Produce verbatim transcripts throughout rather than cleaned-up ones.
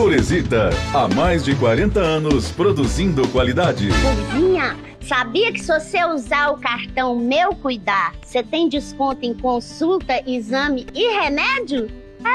Curesita, há mais de quarenta anos produzindo qualidade. Luizinha, sabia que se você usar o cartão Meu Cuidar, você tem desconto em consulta, exame e remédio?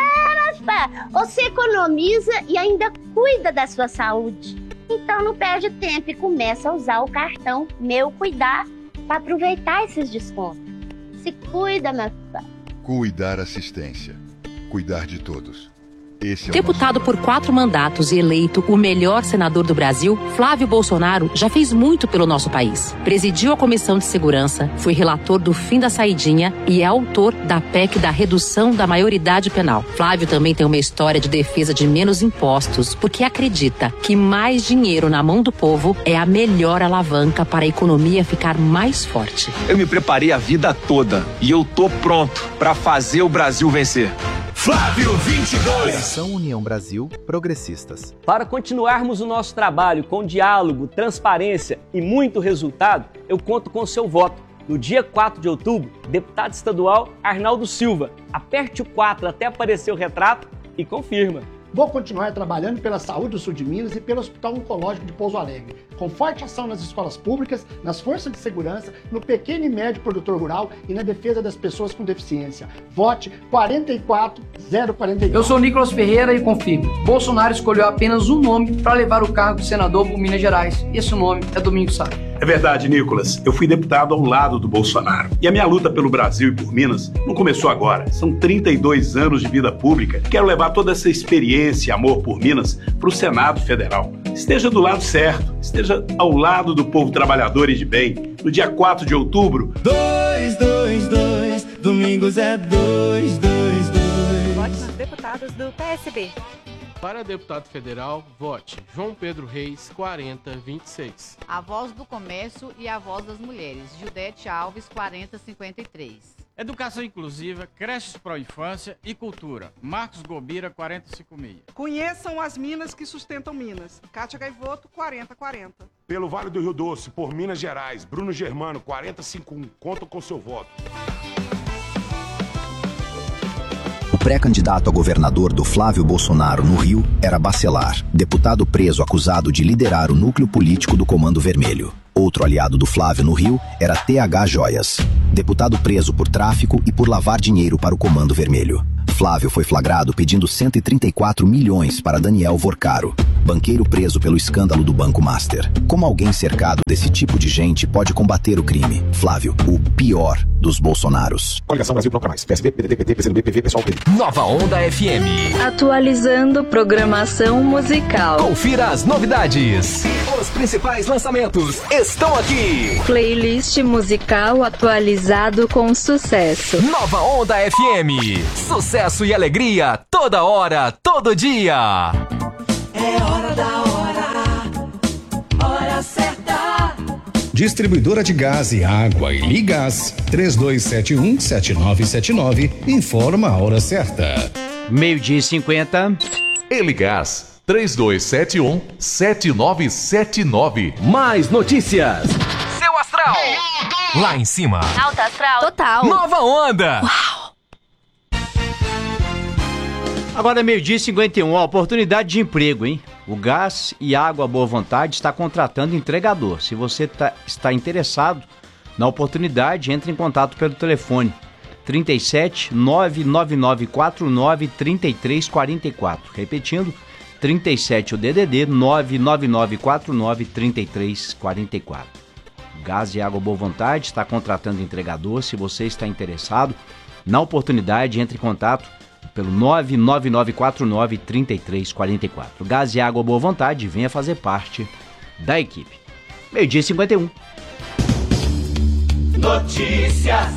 Caramba! Você economiza e ainda cuida da sua saúde. Então não perde tempo e começa a usar o cartão Meu Cuidar para aproveitar esses descontos. Se cuida, meu pai. Cuidar Assistência. Cuidar de todos. Esse é Deputado por quatro mandatos e eleito o melhor senador do Brasil, Flávio Bolsonaro já fez muito pelo nosso país. Presidiu a Comissão de Segurança, foi relator do fim da saidinha e é autor da P E C da redução da maioridade penal. Flávio também tem uma história de defesa de menos impostos, porque acredita que mais dinheiro na mão do povo é a melhor alavanca para a economia ficar mais forte. Eu me preparei a vida toda e eu tô pronto para fazer o Brasil vencer. Flávio vinte e dois. Ação União Brasil Progressistas. Para continuarmos o nosso trabalho com diálogo, transparência e muito resultado, eu conto com o seu voto. No dia quatro de outubro, deputado estadual Arnaldo Silva. Aperte o quatro até aparecer o retrato e confirma. Vou continuar trabalhando pela saúde do sul de Minas e pelo Hospital Oncológico de Pouso Alegre, com forte ação nas escolas públicas, nas forças de segurança, no pequeno e médio produtor rural e na defesa das pessoas com deficiência. Vote quatro quatro zero quatro quatro. Eu sou Nicolas Ferreira e confirmo. Bolsonaro escolheu apenas um nome para levar o cargo de senador por Minas Gerais. Esse nome é Domingos Sá. É verdade, Nicolas. Eu fui deputado ao lado do Bolsonaro. E a minha luta pelo Brasil e por Minas não começou agora. São trinta e dois anos de vida pública. Quero levar toda essa experiência e amor por Minas para o Senado Federal. Esteja do lado certo. Esteja ao lado do povo trabalhador e de bem. No dia quatro de outubro... dois, dois, dois, Domingos é dois, dois, dois. Vote nos deputados do P S B. Para deputado federal, vote João Pedro Reis, quarenta vinte e seis. A Voz do Comércio e a Voz das Mulheres, Judete Alves, quarenta cinquenta e três. Educação Inclusiva, Creches Pro Infância e Cultura, Marcos Gobira, quarenta e cinco seis. Conheçam as minas que sustentam Minas, Cátia Gaivoto, quarenta quarenta. Pelo Vale do Rio Doce, por Minas Gerais, Bruno Germano, quarenta cinquenta e um. Conta com seu voto. O pré-candidato a governador do Flávio Bolsonaro no Rio era Bacelar, deputado preso acusado de liderar o núcleo político do Comando Vermelho. Outro aliado do Flávio no Rio era T H Joias, deputado preso por tráfico e por lavar dinheiro para o Comando Vermelho. Flávio foi flagrado pedindo cento e trinta e quatro milhões para Daniel Vorcaro, banqueiro preso pelo escândalo do Banco Master. Como alguém cercado desse tipo de gente pode combater o crime? Flávio, o pior dos Bolsonaros. Coligação Brasil Bloco Mais. P S B, P D T, P T, P C do B, P V, Pessoal P D. Nova Onda F M. Atualizando programação musical. Confira as novidades. Os principais lançamentos estão aqui. Playlist musical atualizado com sucesso. Nova Onda F M. Sucesso e alegria toda hora, todo dia. É hora da hora, hora certa. Distribuidora de gás e água e Ligás, três dois sete um, sete nove sete nove, informa a hora certa. Meio-dia e cinquenta. Eligás, três dois sete um, sete nove sete nove. Mais notícias. Seu astral. Lá em cima. Alta astral. Total. Nova Onda. Uau. Agora é meio-dia e cinquenta e um, a oportunidade de emprego, hein? O Gás e Água Boa Vontade está contratando entregador. Se você tá, está interessado na oportunidade, entre em contato pelo telefone trinta e sete, nove nove nove quatro nove, trinta e três quarenta e quatro. Repetindo, trinta e sete o D D D nove nove nove quatro nove, trinta e três quarenta e quatro. O Gás e Água Boa Vontade está contratando entregador. Se você está interessado na oportunidade, entre em contato pelo nove nove nove quatro nove, trinta e três quarenta e quatro. Gás e Água Boa Vontade, venha fazer parte da equipe. Meio-dia e cinquenta e um. Notícias.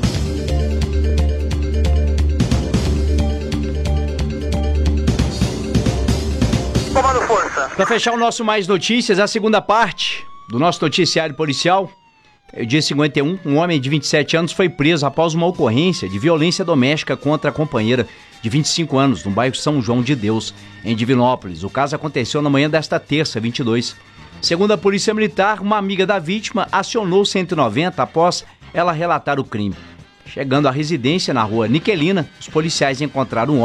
Comando Força. Para fechar o nosso Mais Notícias, a segunda parte do nosso noticiário policial. Meio-dia cinquenta e um, um homem de vinte e sete anos foi preso após uma ocorrência de violência doméstica contra a companheira de vinte e cinco anos, no bairro São João de Deus, em Divinópolis. O caso aconteceu na manhã desta terça, vinte e dois. Segundo a Polícia Militar, uma amiga da vítima acionou o cento e noventa após ela relatar o crime. Chegando à residência na rua Niquelina, os policiais encontraram um homem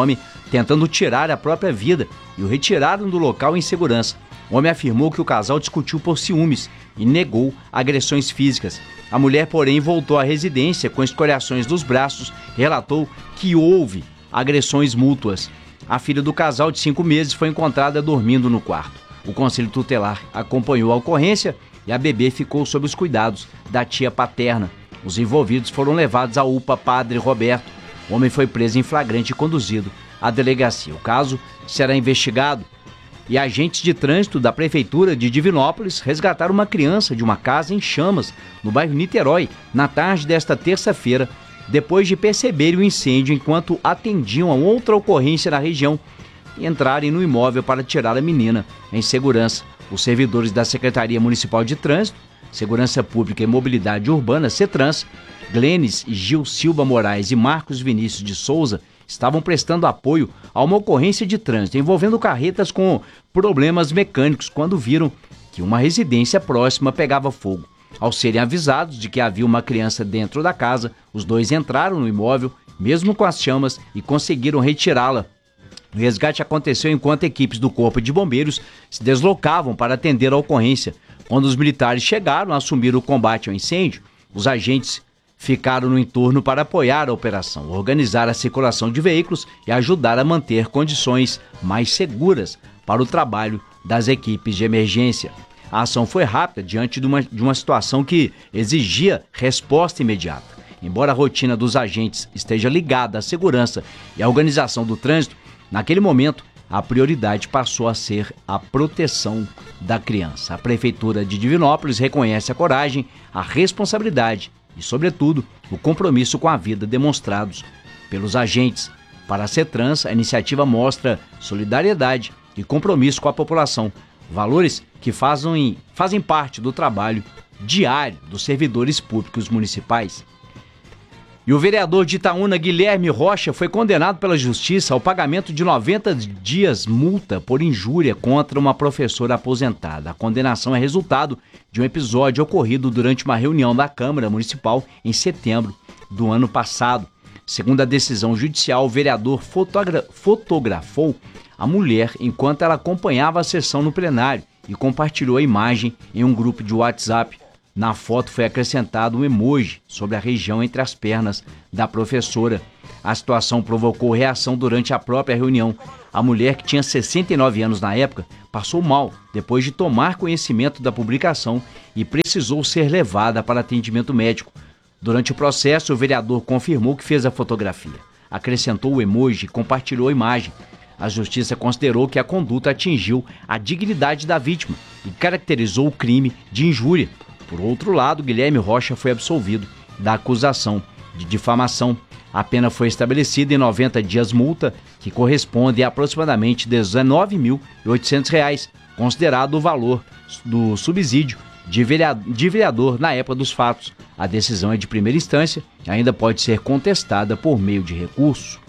tentando tirar a própria vida e o retiraram do local em segurança. O homem afirmou que o casal discutiu por ciúmes e negou agressões físicas. A mulher, porém, voltou à residência com escoriações dos braços e relatou que houve agressões mútuas. A filha do casal, de cinco meses, foi encontrada dormindo no quarto. O Conselho Tutelar acompanhou a ocorrência e a bebê ficou sob os cuidados da tia paterna. Os envolvidos foram levados à U P A Padre Roberto. O homem foi preso em flagrante e conduzido à delegacia. O caso será investigado e agentes de trânsito da Prefeitura de Divinópolis resgataram uma criança de uma casa em chamas, no bairro Niterói, na tarde desta terça-feira, depois de perceberem o incêndio enquanto atendiam a outra ocorrência na região e entrarem no imóvel para tirar a menina em segurança. Os servidores da Secretaria Municipal de Trânsito, Segurança Pública e Mobilidade Urbana, CETRANS, Glenis Gil Silva Moraes e Marcos Vinícius de Souza, estavam prestando apoio a uma ocorrência de trânsito envolvendo carretas com problemas mecânicos quando viram que uma residência próxima pegava fogo. Ao serem avisados de que havia uma criança dentro da casa, os dois entraram no imóvel, mesmo com as chamas, e conseguiram retirá-la. O resgate aconteceu enquanto equipes do Corpo de Bombeiros se deslocavam para atender a ocorrência. Quando os militares chegaram a assumir o combate ao incêndio, os agentes ficaram no entorno para apoiar a operação, organizar a circulação de veículos e ajudar a manter condições mais seguras para o trabalho das equipes de emergência. A ação foi rápida diante de uma, de uma situação que exigia resposta imediata. Embora a rotina dos agentes esteja ligada à segurança e à organização do trânsito, naquele momento a prioridade passou a ser a proteção da criança. A Prefeitura de Divinópolis reconhece a coragem, a responsabilidade e, sobretudo, o compromisso com a vida demonstrados pelos agentes. Para a CETRANS, a iniciativa mostra solidariedade e compromisso com a população, valores que fazem, fazem parte do trabalho diário dos servidores públicos municipais. E o vereador de Itaúna, Guilherme Rocha, foi condenado pela Justiça ao pagamento de noventa dias multa por injúria contra uma professora aposentada. A condenação é resultado de um episódio ocorrido durante uma reunião da Câmara Municipal em setembro do ano passado. Segundo a decisão judicial, o vereador fotogra- fotografou a mulher enquanto ela acompanhava a sessão no plenário e compartilhou a imagem em um grupo de WhatsApp. Na foto foi acrescentado um emoji sobre a região entre as pernas da professora. A situação provocou reação durante a própria reunião. A mulher, que tinha sessenta e nove anos na época, passou mal depois de tomar conhecimento da publicação e precisou ser levada para atendimento médico. Durante o processo, o vereador confirmou que fez a fotografia, acrescentou o emoji e compartilhou a imagem. A Justiça considerou que a conduta atingiu a dignidade da vítima e caracterizou o crime de injúria. Por outro lado, Guilherme Rocha foi absolvido da acusação de difamação. A pena foi estabelecida em noventa dias multa, que corresponde a aproximadamente dezenove mil e oitocentos reais, considerado o valor do subsídio de vereador, de vereador na época dos fatos. A decisão é de primeira instância e ainda pode ser contestada por meio de recurso.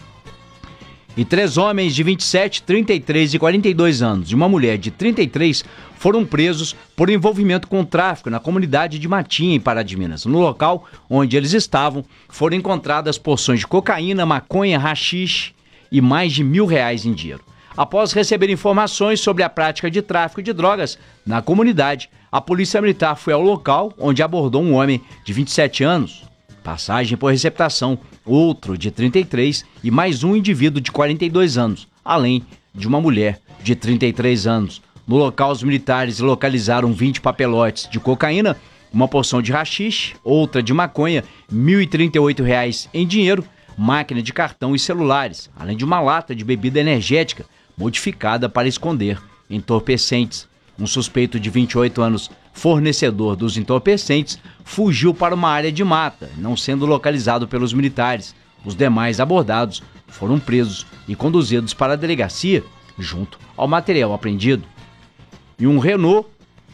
E três homens de vinte e sete, trinta e três e quarenta e dois anos e uma mulher de trinta e três foram presos por envolvimento com tráfico na comunidade de Matinha, em Pará de Minas. No local onde eles estavam, foram encontradas porções de cocaína, maconha, haxixe e mais de mil reais em dinheiro. Após receber informações sobre a prática de tráfico de drogas na comunidade, a Polícia Militar foi ao local, onde abordou um homem de vinte e sete anos, passagem por receptação, outro de trinta e três e mais um indivíduo de quarenta e dois anos, além de uma mulher de trinta e três anos. No local, os militares localizaram vinte papelotes de cocaína, uma porção de haxixe, outra de maconha, mil e trinta e oito reais em dinheiro, máquina de cartão e celulares, além de uma lata de bebida energética modificada para esconder entorpecentes. Um suspeito de vinte e oito anos, fornecedor dos entorpecentes, fugiu para uma área de mata, não sendo localizado pelos militares. Os demais abordados foram presos e conduzidos para a delegacia, junto ao material apreendido. E um Renault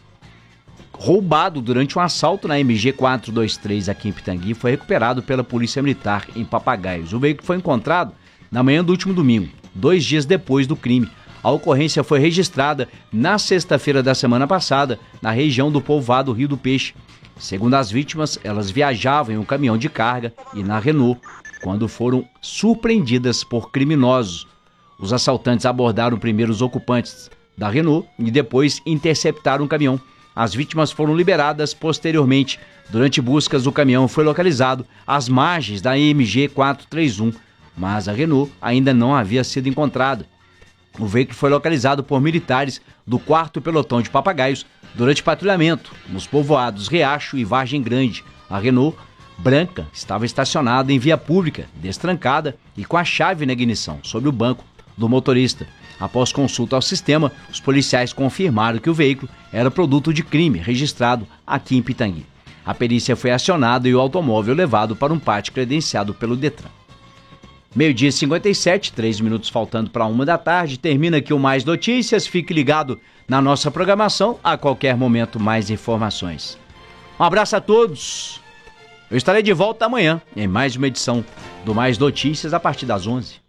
roubado durante um assalto na M G quatrocentos e vinte e três aqui em Pitangui foi recuperado pela Polícia Militar em Papagaios. O veículo foi encontrado na manhã do último domingo, dois dias depois do crime. A ocorrência foi registrada na sexta-feira da semana passada, na região do povoado Rio do Peixe. Segundo as vítimas, elas viajavam em um caminhão de carga e na Renault, quando foram surpreendidas por criminosos. Os assaltantes abordaram primeiro os ocupantes da Renault e depois interceptaram o caminhão. As vítimas foram liberadas posteriormente. Durante buscas, o caminhão foi localizado às margens da M G quatrocentos e trinta e um, mas a Renault ainda não havia sido encontrada. O veículo foi localizado por militares do quarto Pelotão de Papagaios durante patrulhamento nos povoados Riacho e Vargem Grande. A Renault branca estava estacionada em via pública, destrancada e com a chave na ignição sobre o banco do motorista. Após consulta ao sistema, os policiais confirmaram que o veículo era produto de crime registrado aqui em Pitangui. A perícia foi acionada e o automóvel levado para um pátio credenciado pelo Detran. Meio-dia e cinquenta e sete, três minutos faltando para uma da tarde. Termina aqui o Mais Notícias. Fique ligado na nossa programação. A qualquer momento, mais informações. Um abraço a todos. Eu estarei de volta amanhã em mais uma edição do Mais Notícias a partir das onze.